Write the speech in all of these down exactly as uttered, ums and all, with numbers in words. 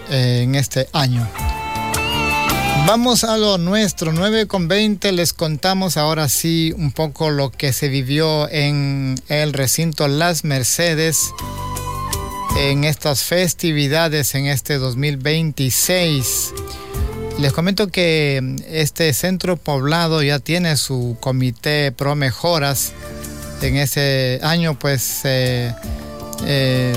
eh, en este año. Vamos a lo nuestro, nueve con veinte, les contamos ahora sí un poco lo que se vivió en el recinto Las Mercedes en estas festividades en este dos mil veintiséis. Les comento que este centro poblado ya tiene su comité pro mejoras. En ese año pues eh, eh,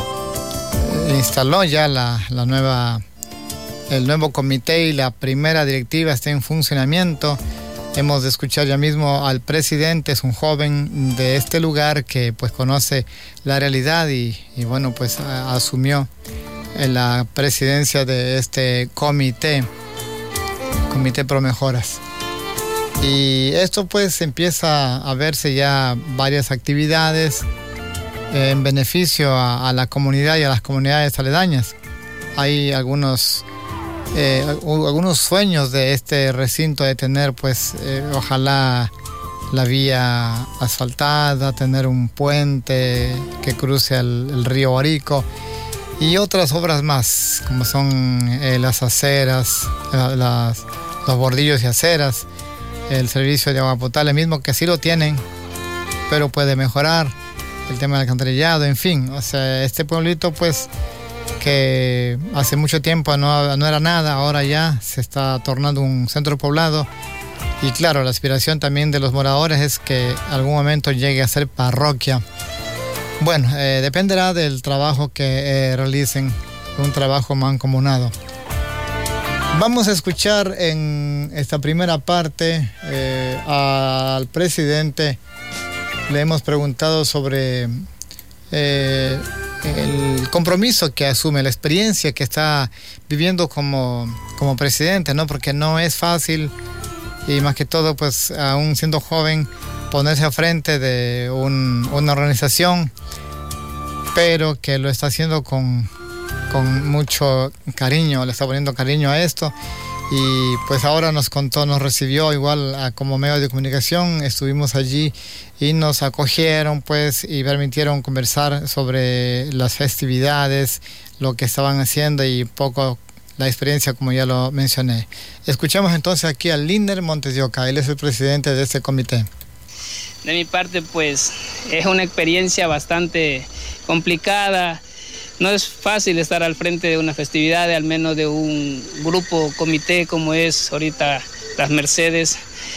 instaló ya la, la nueva... el nuevo comité y la primera directiva está en funcionamiento. Hemos de escuchar ya mismo al presidente, es un joven de este lugar que pues conoce la realidad y, y bueno pues a, asumió la presidencia de este comité, comité pro mejoras. Y esto pues empieza a verse ya varias actividades en beneficio a, a la comunidad y a las comunidades aledañas. Hay algunos Eh, algunos sueños de este recinto de tener pues eh, ojalá la vía asfaltada, tener un puente que cruce el, el río Guarico y otras obras más como son eh, las aceras, la, las, los bordillos y aceras, el servicio de agua potable mismo que sí lo tienen pero puede mejorar, el tema del alcantarillado, en fin, o sea, este pueblito pues que hace mucho tiempo no, no era nada, ahora ya se está tornando un centro poblado y claro, la aspiración también de los moradores es que algún momento llegue a ser parroquia. Bueno, eh, dependerá del trabajo que eh, realicen, un trabajo mancomunado. Vamos a escuchar en esta primera parte eh, al presidente. Le hemos preguntado sobre eh, el compromiso que asume, la experiencia que está viviendo como, como presidente, ¿no? Porque no es fácil y más que todo, pues aún siendo joven, ponerse al frente de un, una organización, pero que lo está haciendo con, con mucho cariño, le está poniendo cariño a esto. Y pues ahora nos contó, nos recibió igual a, como medio de comunicación, estuvimos allí y nos acogieron pues y permitieron conversar sobre las festividades, lo que estaban haciendo y poco la experiencia como ya lo mencioné. Escuchamos entonces aquí a Liner Montes de Oca, él es el presidente de este comité. De mi parte pues es una experiencia bastante complicada. No es fácil estar al frente de una festividad, al menos de un grupo, comité como es ahorita Las Mercedes.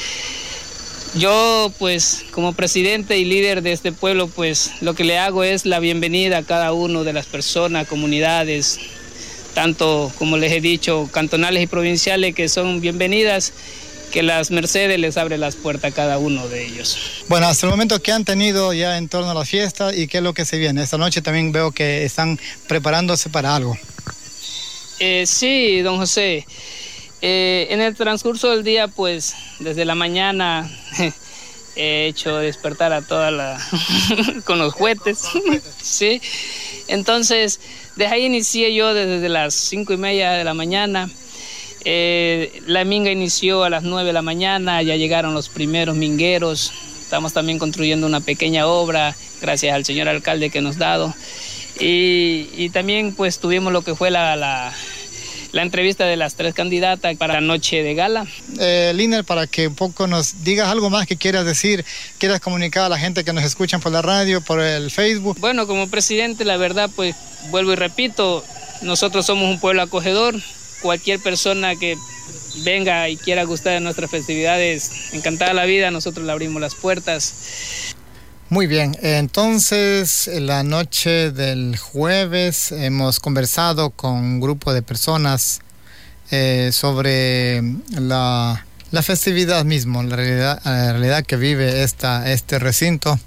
Yo, pues, como presidente y líder de este pueblo, pues, lo que le hago es la bienvenida a cada uno de las personas, comunidades, tanto, como les he dicho, cantonales y provinciales, que son bienvenidas, que Las Mercedes les abre las puertas a cada uno de ellos. Bueno, hasta el momento, ¿qué han tenido ya en torno a la fiesta y qué es lo que se viene? Esta noche también veo que están preparándose para algo. Eh, sí, don José. Eh, en el transcurso del día, pues, desde la mañana he hecho despertar a toda la... con los juguetes. Sí. Entonces, desde ahí inicié yo desde las cinco y media de la mañana. Eh, la minga inició a las nueve de la mañana, ya llegaron los primeros mingueros. Estamos también construyendo una pequeña obra, gracias al señor alcalde que nos ha dado. Y, y también pues tuvimos lo que fue la, la, la entrevista de las tres candidatas para la noche de gala. Eh, Liner, para que un poco nos digas algo más que quieras decir, quieras comunicar a la gente que nos escuchan por la radio, por el Facebook. Bueno, como presidente, la verdad, pues vuelvo y repito, nosotros somos un pueblo acogedor. Cualquier persona que venga y quiera gustar de nuestras festividades, encantada la vida, nosotros le abrimos las puertas. Muy bien, entonces la noche del jueves hemos conversado con un grupo de personas eh, sobre la, la festividad mismo, la realidad, la realidad que vive esta, este recinto.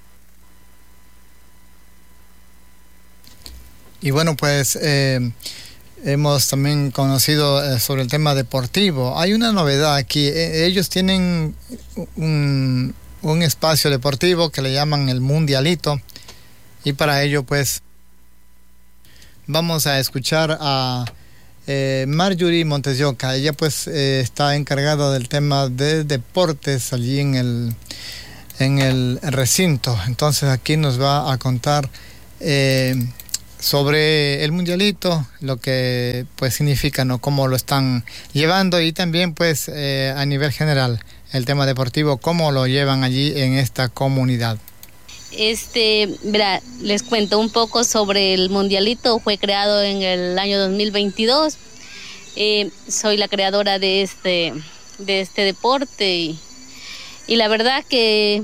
Y bueno, pues... Eh, Hemos también conocido eh, sobre el tema deportivo. Hay una novedad aquí. Eh, ellos tienen un, un espacio deportivo que le llaman el Mundialito. Y para ello, pues, vamos a escuchar a eh, Marjorie Montes de Oca. Ella, pues, eh, está encargada del tema de deportes allí en el, en el recinto. Entonces, aquí nos va a contar... Eh, sobre el mundialito, lo que pues significa, ¿no? Cómo lo están llevando y también pues eh, a nivel general, el tema deportivo, cómo lo llevan allí en esta comunidad. Este, verá, les cuento un poco sobre el mundialito. Fue creado en el año dos mil veintidós. Eh, soy la creadora de este, de este deporte y, y la verdad que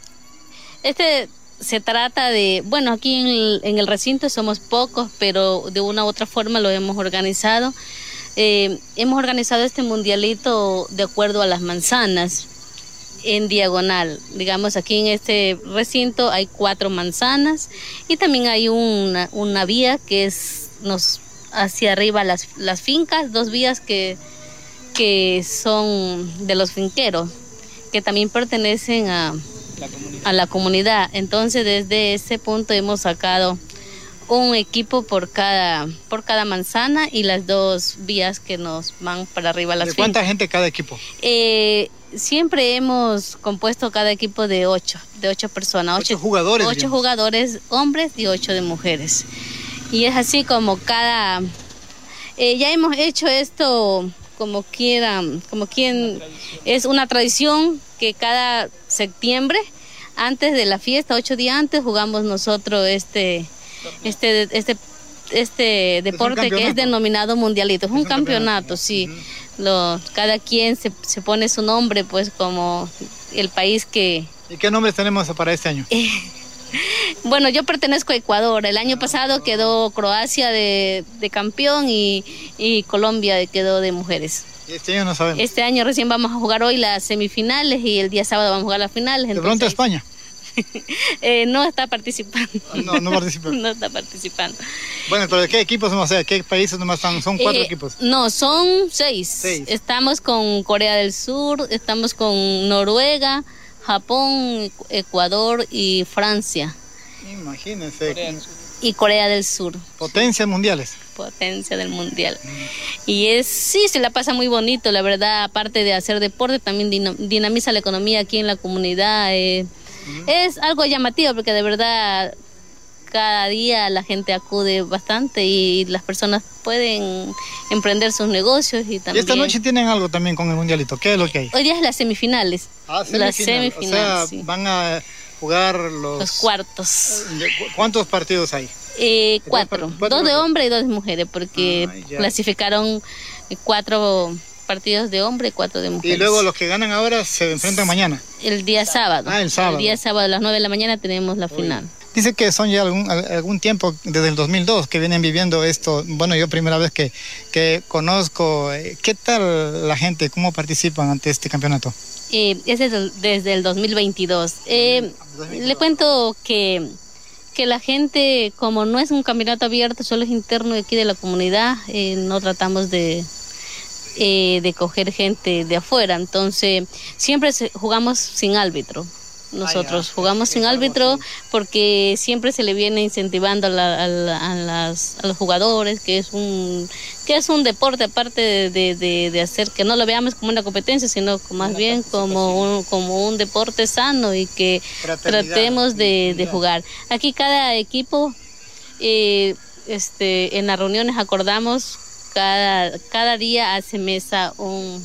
este se trata de, bueno, aquí en el, en el recinto somos pocos, pero de una u otra forma lo hemos organizado. Eh, hemos organizado este mundialito de acuerdo a las manzanas en diagonal. Digamos, aquí en este recinto hay cuatro manzanas y también hay una, una vía que es nos hacia arriba las, las fincas, dos vías que, que son de los finqueros, que también pertenecen a La a la comunidad. Entonces desde ese punto hemos sacado un equipo por cada por cada manzana y las dos vías que nos van para arriba las ¿De cuánta fincas. gente cada equipo? Eh, siempre hemos compuesto cada equipo de ocho, de ocho personas. Ocho, ocho jugadores. Ocho digamos. jugadores hombres y ocho de mujeres. Y es así como cada... Eh, ya hemos hecho esto como quieran, como quien... Es una tradición que cada septiembre, antes de la fiesta, ocho días antes, jugamos nosotros este, este, este, este deporte que es denominado mundialito. Es un, es un campeonato, campeonato, sí. Uh-huh. Lo, cada quien se, se pone su nombre, pues como el país que... ¿Y qué nombres tenemos para este año? Bueno, yo pertenezco a Ecuador. El año pasado quedó Croacia de, de campeón y, y Colombia quedó de mujeres. ¿Y este año no sabemos? Este año recién vamos a jugar hoy las semifinales y el día sábado vamos a jugar las finales. ¿De pronto España? eh, no está participando. No, no participa. No está participando. Bueno, pero ¿de qué equipos somos? O sea, ¿qué países nomás están? Son cuatro eh, equipos. No, son seis. seis. Estamos con Corea del Sur, estamos con Noruega, Japón, Ecuador y Francia. Imagínense. Corea y Corea del Sur. Potencias mundiales. Potencia del mundial. Mm. Y es, sí, se la pasa muy bonito, la verdad, aparte de hacer deporte, también dinamiza la economía aquí en la comunidad. Eh, mm. Es algo llamativo porque de verdad cada día la gente acude bastante y las personas pueden emprender sus negocios y también... ¿Y esta noche tienen algo también con el mundialito? ¿Qué es lo que hay? Hoy día es las semifinales. Ah, semifinal. Las semifinales, o sea, sí. Van a jugar los... Los cuartos. ¿Cuántos partidos hay? Eh, cuatro. Dos de hombres y dos de mujeres, porque ah, clasificaron cuatro partidos de hombre y cuatro de mujeres. Y luego los que ganan ahora se enfrentan mañana. El día sábado. Ah, el sábado. El día sábado a las nueve de la mañana tenemos la final. Uy. Dice que son ya algún, algún tiempo, desde el dos mil dos, que vienen viviendo esto. Bueno, yo primera vez que, que conozco. ¿Qué tal la gente? ¿Cómo participan ante este campeonato? Eh, es desde el, desde el dos mil veintidós. Eh, dos mil veintidós. Le cuento que, que la gente, como no es un campeonato abierto, solo es interno de aquí de la comunidad, eh, no tratamos de... Eh, de coger gente de afuera, entonces siempre se, jugamos sin árbitro. Nosotros ah, jugamos sin árbitro porque siempre se le viene incentivando a, la, a, la, a, las, a los jugadores que es un que es un deporte aparte de, de, de, de hacer que no lo veamos como una competencia, sino más bien como un, como un deporte sano y que tratemos de, de jugar. Aquí cada equipo, eh, este, en las reuniones acordamos cada, cada día hace mesa un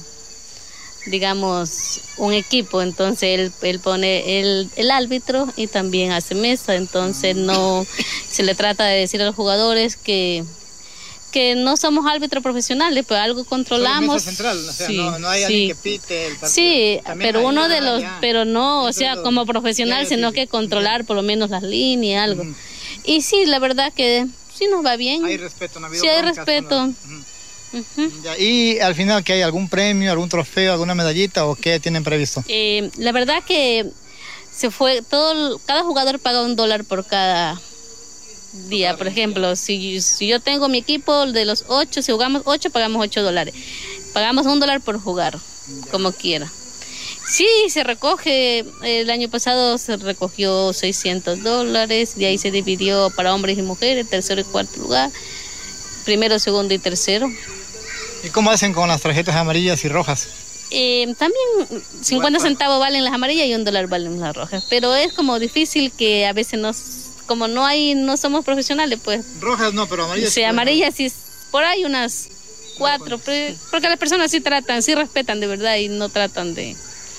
digamos un equipo, entonces él, él pone el, el árbitro y también hace mesa, entonces no se le trata de decir a los jugadores que que no somos árbitros profesionales, pero algo controlamos. Solo mesa central, o sea, sí, no, no hay sí. alguien que pite el partido. Sí, también pero uno de los, ya, pero no, o sea, como profesional, sino que controlar por lo menos las líneas, algo. Uh-huh. Y sí, la verdad que sí nos va bien. Hay respeto, no ha habido sí hay respeto. Los... Uh-huh. Uh-huh. Ya, y al final, ¿qué hay? ¿Algún premio, algún trofeo, alguna medallita o qué tienen previsto? Eh, la verdad que se fue todo, cada jugador paga un dólar por cada día. Por ejemplo, si, si yo tengo mi equipo de los ocho, si jugamos ocho, pagamos ocho dólares. Pagamos un dólar por jugar, ya, como quiera. Sí, se recoge, el año pasado se recogió seiscientos dólares, de ahí se dividió para hombres y mujeres, tercero y cuarto lugar, primero, segundo y tercero. ¿Y cómo hacen con las tarjetas amarillas y rojas? Eh, también cincuenta centavos valen las amarillas y un dólar valen las rojas, pero es como difícil que a veces no, como no hay, no somos profesionales, pues. Rojas no, pero amarillas. Sí, amarillas sí, por ahí unas cuatro, porque las personas sí tratan, sí respetan de verdad y no tratan de,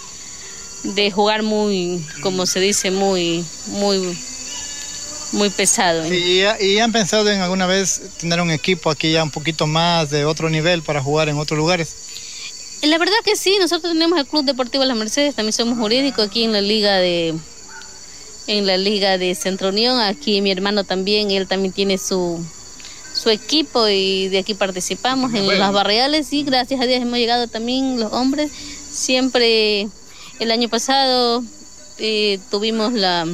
de jugar muy, como se dice, muy, muy, muy pesado. Sí, y, y han pensado en alguna vez tener un equipo aquí ya un poquito más de otro nivel para jugar en otros lugares. La verdad que sí, nosotros tenemos el Club Deportivo Las Mercedes, también somos jurídicos aquí en la liga de, en la liga de Centro Unión. Aquí mi hermano también, él también tiene su su equipo y de aquí participamos en las barriales y gracias a Dios hemos llegado también los hombres. Siempre el año pasado eh, tuvimos la,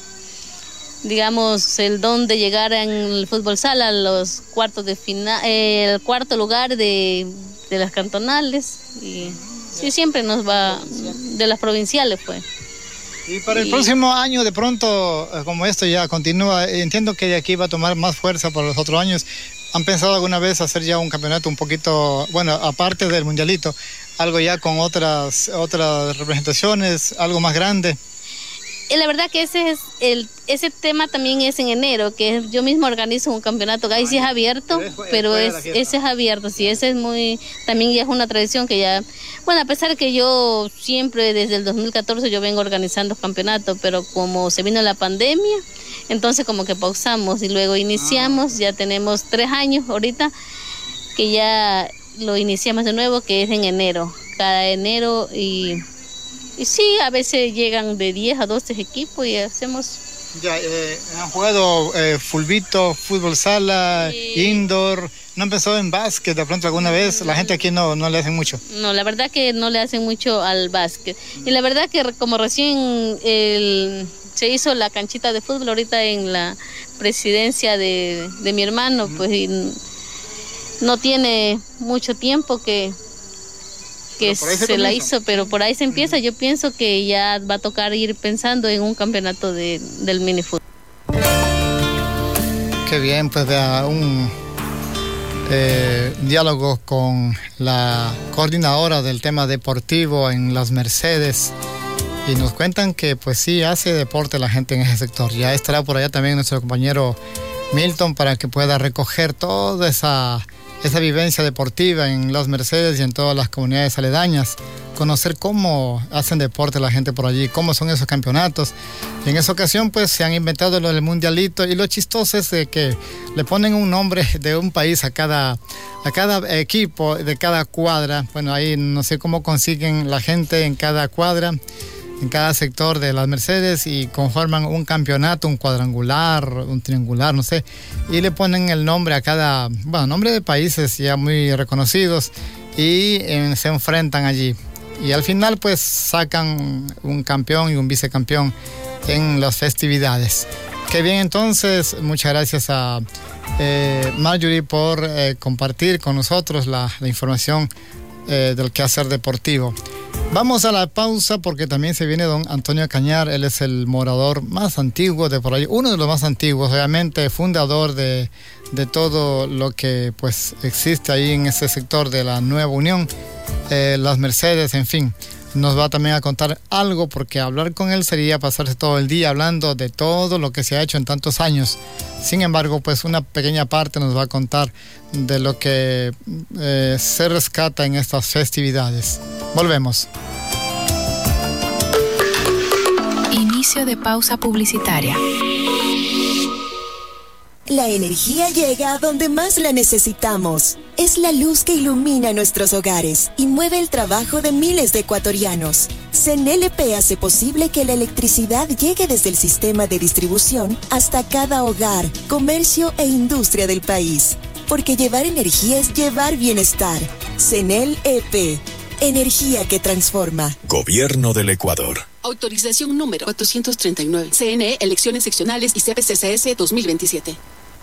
digamos, el don de llegar en el fútbol sala a los cuartos de final, eh, el cuarto lugar de, de las cantonales y sí, siempre nos va de las provinciales, pues. Y para el y... próximo año, de pronto, como esto ya continúa, entiendo que de aquí va a tomar más fuerza para los otros años. ¿Han pensado alguna vez hacer ya un campeonato un poquito, bueno, aparte del mundialito, algo ya con otras, otras representaciones, algo más grande? La verdad que ese es el ese tema también es en enero, que yo mismo organizo un campeonato, ahí sí es abierto, pero es, ese es abierto, sí, ese es muy, también ya es una tradición que ya, bueno, a pesar que yo siempre desde el dos mil catorce yo vengo organizando campeonatos, pero como se vino la pandemia, entonces como que pausamos y luego iniciamos, ya tenemos tres años ahorita, que ya lo iniciamos de nuevo, que es en enero, cada enero y... Y sí, a veces llegan de diez a doce equipos y hacemos... Ya, eh, ¿han jugado eh, fulbito, fútbol sala, sí. indoor? ¿No han pensado en básquet de pronto alguna vez? La gente aquí no, no le hacen mucho. No, la verdad que no le hacen mucho al básquet. Y la verdad que como recién el, se hizo la canchita de fútbol ahorita en la presidencia de, de mi hermano, uh-huh. pues no tiene mucho tiempo que... que se, se la hizo, pero por ahí se empieza. Yo pienso que ya va a tocar ir pensando en un campeonato de, del minifútbol. Qué bien, pues vea, un eh, diálogo con la coordinadora del tema deportivo en Las Mercedes y nos cuentan que pues sí hace deporte la gente en ese sector. Ya estará por allá también nuestro compañero Milton para que pueda recoger toda esa esa vivencia deportiva en Las Mercedes y en todas las comunidades aledañas, conocer cómo hacen deporte la gente por allí, cómo son esos campeonatos. Y en esa ocasión pues se han inventado lo del mundialito y lo chistoso es de que le ponen un nombre de un país a cada, a cada equipo de cada cuadra. Bueno, ahí no sé cómo consiguen la gente en cada cuadra, en cada sector de Las Mercedes y conforman un campeonato, un cuadrangular, un triangular, no sé, y le ponen el nombre a cada, bueno, nombre de países ya muy reconocidos y eh, se enfrentan allí. Y al final pues sacan un campeón y un vicecampeón en las festividades. Qué bien, entonces, muchas gracias a eh, Marjorie por eh, compartir con nosotros la, la información eh, del quehacer deportivo. Vamos a la pausa porque también se viene don Antonio Cañar. Él es el morador más antiguo de por ahí, uno de los más antiguos, obviamente fundador de, de todo lo que pues existe ahí en ese sector de la Nueva Unión, eh, Las Mercedes, en fin. Nos va también a contar algo porque hablar con él sería pasarse todo el día hablando de todo lo que se ha hecho en tantos años. Sin embargo, pues una pequeña parte nos va a contar de lo que eh, se rescata en estas festividades. Volvemos. Inicio de pausa publicitaria. La energía llega a donde más la necesitamos. Es la luz que ilumina nuestros hogares y mueve el trabajo de miles de ecuatorianos. CENELP hace posible que la electricidad llegue desde el sistema de distribución hasta cada hogar, comercio e industria del país. Porque llevar energía es llevar bienestar. CENELP. Energía que transforma. Gobierno del Ecuador. Autorización número cuatrocientos treinta y nueve. C N E, elecciones seccionales y C P C C S dos mil veintisiete.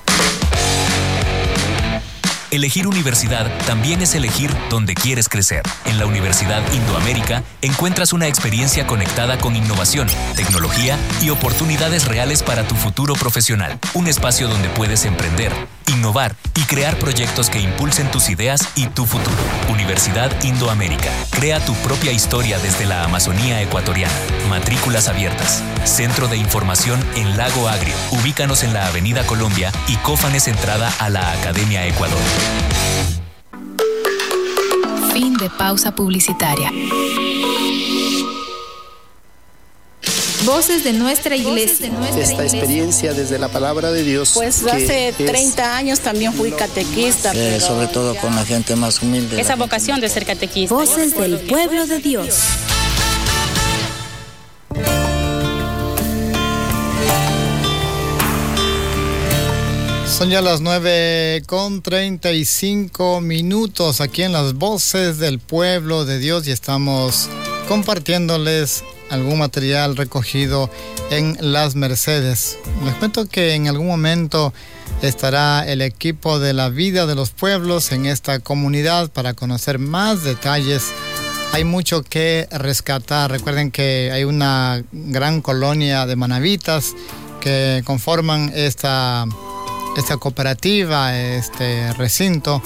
Elegir universidad también es elegir dónde quieres crecer. En la Universidad Indoamérica encuentras una experiencia conectada con innovación, tecnología y oportunidades reales para tu futuro profesional. Un espacio donde puedes emprender, innovar y crear proyectos que impulsen tus ideas y tu futuro. Universidad Indoamérica. Crea tu propia historia desde la Amazonía ecuatoriana. Matrículas abiertas. Centro de Información en Lago Agrio. Ubícanos en la Avenida Colombia y Cófanes entrada a la Academia Ecuador. Fin de pausa publicitaria. Voces de nuestra iglesia. Esta experiencia desde la palabra de Dios. Pues hace treinta años también fui catequista. Eh, pero sobre todo ya... con la gente más humilde. Esa vocación de ser catequista. Voces del pueblo de Dios. Son ya las nueve con treinta y cinco minutos aquí en las Voces del Pueblo de Dios y estamos compartiéndoles algún material recogido en Las Mercedes. Les cuento que en algún momento estará el equipo de la vida de los pueblos en esta comunidad para conocer más detalles. Hay mucho que rescatar. Recuerden que hay una gran colonia de manavitas que conforman esta, esta cooperativa, este recinto.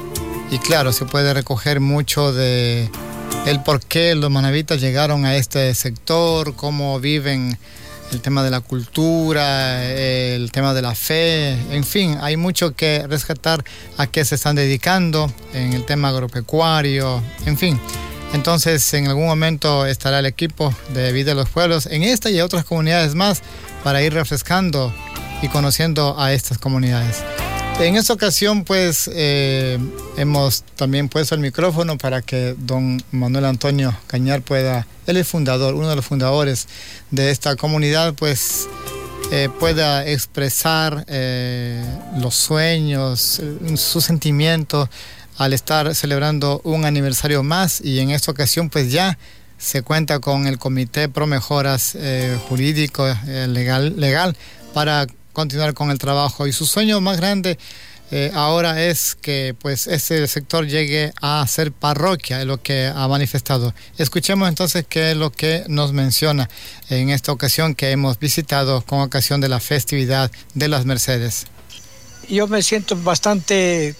Y claro, se puede recoger mucho de el por qué los manavitas llegaron a este sector, cómo viven el tema de la cultura, el tema de la fe, en fin, hay mucho que rescatar a qué se están dedicando en el tema agropecuario, en fin. Entonces, en algún momento estará el equipo de Vida de los Pueblos en esta y otras comunidades más para ir refrescando y conociendo a estas comunidades. En esta ocasión, pues, eh, hemos también puesto el micrófono para que don Manuel Antonio Cañar pueda, él es fundador, uno de los fundadores de esta comunidad, pues, eh, pueda expresar eh, los sueños, sus sentimientos al estar celebrando un aniversario más. Y en esta ocasión, pues, ya se cuenta con el Comité Pro Mejoras eh, Jurídico, eh, legal, legal, para continuar con el trabajo, y su sueño más grande eh, ahora es que pues este sector llegue a ser parroquia, es lo que ha manifestado. Escuchemos entonces qué es lo que nos menciona en esta ocasión que hemos visitado con ocasión de la festividad de las Mercedes. Yo me siento bastante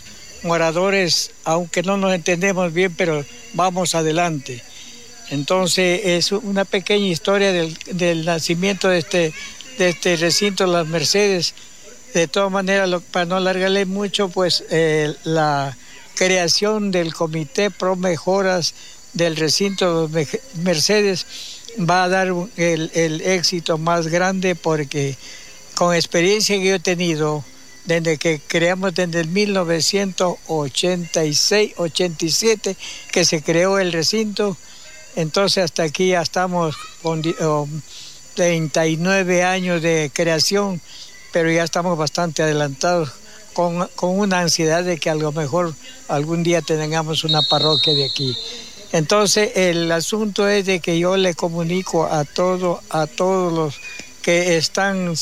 moradores, aunque no nos entendemos bien, pero vamos adelante. Entonces es una pequeña historia del, del nacimiento de este de este recinto Las Mercedes. De todas maneras, lo, para no alargarle mucho, pues eh, la creación del Comité Pro Mejoras del recinto Mercedes va a dar el, el éxito más grande, porque con experiencia que yo he tenido desde que creamos, desde el mil novecientos ochenta y seis, ochenta y siete que se creó el recinto, entonces hasta aquí ya estamos con oh, treinta y nueve años de creación, pero ya estamos bastante adelantados con, con una ansiedad de que a lo mejor algún día tengamos una parroquia de aquí. Entonces el asunto es de que yo le comunico a, todo, a todos los que están,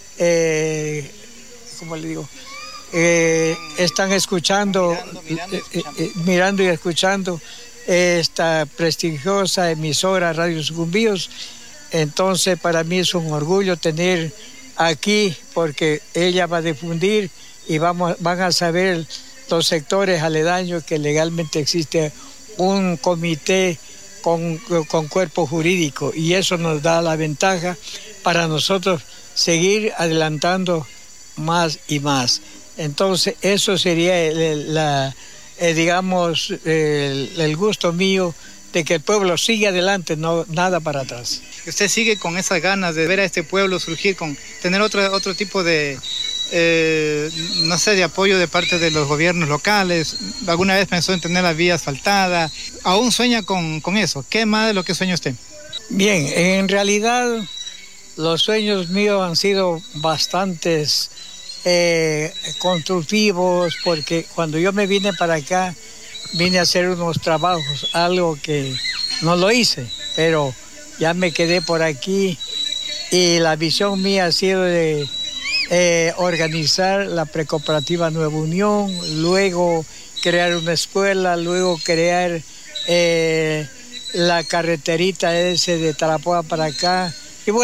eh, ¿cómo le digo? Eh, están escuchando, mirando, mirando, y escuchando. Eh, eh, mirando y escuchando esta prestigiosa emisora Radio Sucumbíos. Entonces para mí es un orgullo tener aquí, porque ella va a difundir y vamos, van a saber los sectores aledaños que legalmente existe un comité con, con cuerpo jurídico, y eso nos da la ventaja para nosotros seguir adelantando más y más. Entonces eso sería el, el, la, el, digamos el, el gusto mío de que el pueblo siga adelante, no nada para atrás. Usted sigue con esas ganas de ver a este pueblo surgir, con tener otro, otro tipo de, eh, no sé, de apoyo de parte de los gobiernos locales. ¿Alguna vez pensó en tener la vía asfaltada? ¿Aún sueña con, con eso? ¿Qué más de lo que sueña usted? Bien, en realidad los sueños míos han sido bastantes eh, constructivos, porque cuando yo me vine para acá, vine a hacer unos trabajos, algo que no lo hice, pero ya me quedé por aquí, y la visión mía ha sido de eh, organizar la precooperativa Nueva Unión, luego crear una escuela, luego crear eh, la carreterita ese de Tarapoa para acá, y bueno,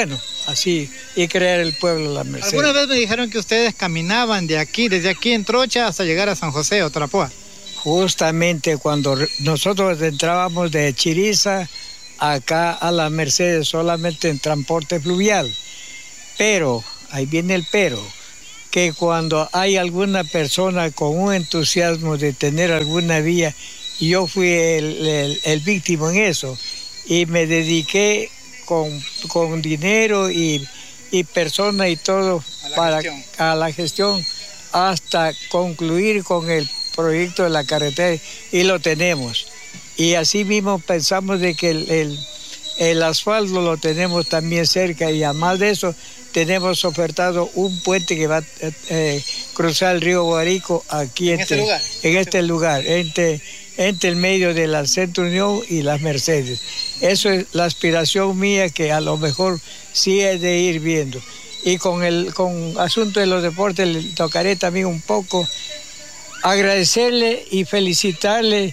así, y crear el pueblo de la Merced. Alguna vez me dijeron que ustedes caminaban de aquí, desde aquí en Trocha hasta llegar a San José o Tarapoa. Justamente cuando nosotros entrábamos de Chiriza acá a la Merced solamente en transporte fluvial, pero, ahí viene el pero, que cuando hay alguna persona con un entusiasmo de tener alguna vía, yo fui el, el, el víctima en eso, y me dediqué con, con dinero y, y persona y todo a la, para, a la gestión hasta concluir con el proyecto de la carretera, y lo tenemos. Y así mismo pensamos de que el, el, el asfalto lo tenemos también cerca, y además de eso tenemos ofertado un puente que va a eh, cruzar el río Guarico aquí en entre, este lugar, en este lugar, entre, entre el medio de la Centro Unión y las Mercedes. Eso es la aspiración mía, que a lo mejor sí he de ir viendo. Y con el con asunto de los deportes le tocaré también un poco agradecerle y felicitarle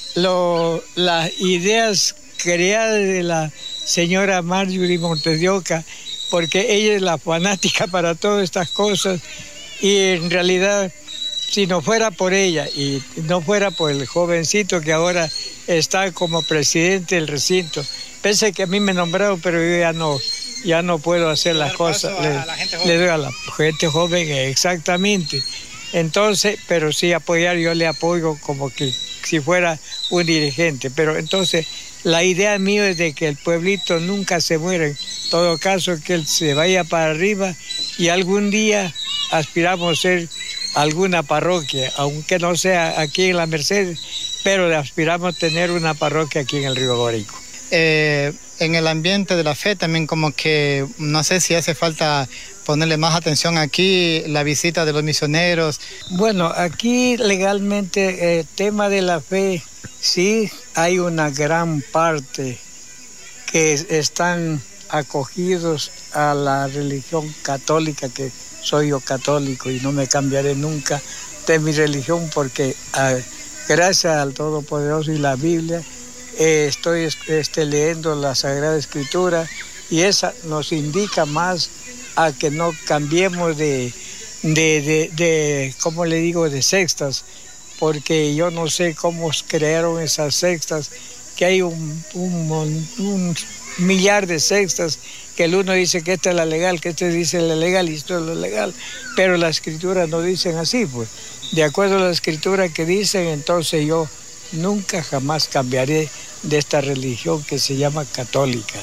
lo, las ideas creadas de la señora Marjorie Montes de Oca, porque ella es la fanática para todas estas cosas, y en realidad si no fuera por ella y no fuera por el jovencito que ahora está como presidente del recinto, pensé que a mí me nombraron, pero yo ya no, ya no puedo hacer las cosas, le, le doy a la gente joven, exactamente. Entonces, pero sí apoyar, yo le apoyo como que si fuera un dirigente, pero entonces la idea mía es de que el pueblito nunca se muera, en todo caso que él se vaya para arriba, y algún día aspiramos a ser alguna parroquia, aunque no sea aquí en la Merced, pero aspiramos a tener una parroquia aquí en el río Guarico. Eh, en el ambiente de la fe también, como que no sé si hace falta ponerle más atención aquí, la visita de los misioneros. Bueno, aquí legalmente el tema de la fe, sí hay una gran parte que están acogidos a la religión católica, que soy yo católico y no me cambiaré nunca de mi religión, porque a, gracias al Todopoderoso y la Biblia eh, estoy este, leyendo la Sagrada Escritura, y esa nos indica más a que no cambiemos de, de, de, de, ¿cómo le digo?, de sectas, porque yo no sé cómo crearon esas sectas, que hay un, un, un millar de sectas, que el uno dice que esta es la legal, que este dice la legal y esto es lo legal, pero la escritura no dicen así, pues. De acuerdo a la escritura que dicen, entonces yo nunca jamás cambiaré de esta religión que se llama católica.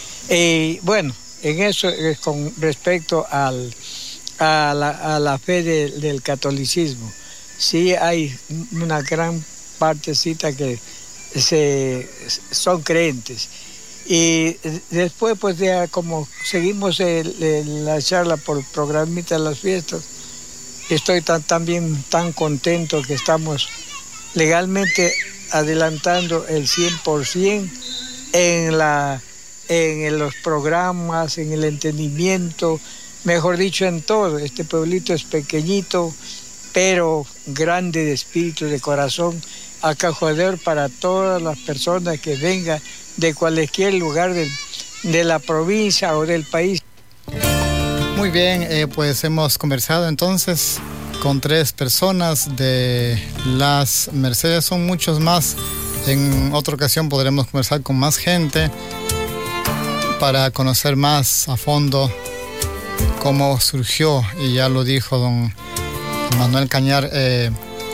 Y bueno, en eso, con respecto al, a, la, a la fe de, del catolicismo, sí hay una gran partecita que se, son creyentes. Y después, pues ya como seguimos el, el, la charla por programita de las fiestas, estoy tan, también tan contento que estamos legalmente adelantando el cien por ciento en la... en los programas, en el entendimiento, mejor dicho, en todo. Este pueblito es pequeñito, pero grande de espíritu, de corazón, acogedor para todas las personas que vengan de cualquier lugar del, de la provincia o del país. Muy bien, eh, pues hemos conversado entonces con tres personas de las Mercedes, son muchos más. En otra ocasión podremos conversar con más gente para conocer más a fondo cómo surgió, y ya lo dijo don Manuel Cañar, eh,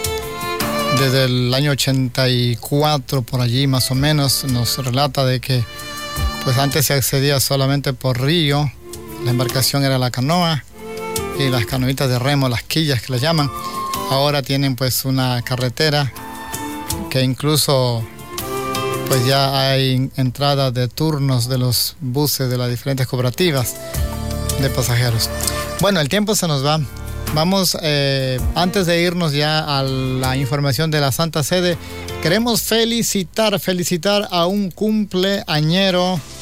desde el año ochenta y cuatro, por allí más o menos, nos relata de que pues antes se accedía solamente por río, la embarcación era la canoa y las canoitas de remo, las quillas que las llaman. Ahora tienen pues una carretera que incluso pues ya hay entrada de turnos de los buses de las diferentes cooperativas de pasajeros. Bueno, el tiempo se nos va. Vamos, eh, antes de irnos ya a la información de la Santa Sede, queremos felicitar, felicitar a un cumpleañero